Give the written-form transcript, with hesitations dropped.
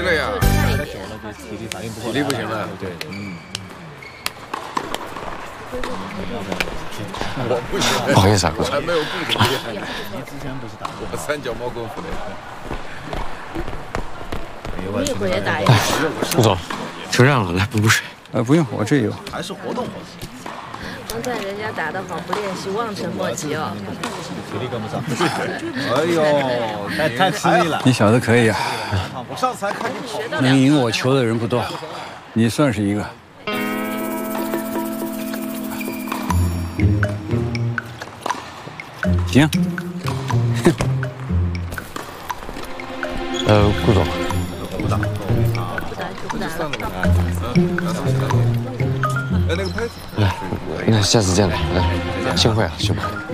了呀， 快一点， 体力反应不过来， 体力不行了， 对， 我不行， 不好意思啊， 我还没有顾怎么厉害。 你之前不是打过？ 我三脚猫功夫的。 我一会儿也打一个。 顾总，就让了，来补水。 不用，我这有。 还是活动。 刚才人家打得好，不练习望尘莫及哦。 体力跟不上。哎呦，太吃力了。 你小子可以啊， 我上次还看你跑， 能赢我球的人不多，你算是一个。行。 顾总。 不打。 不打了。 那个拍子。 那下次见了，幸会啊，兄弟。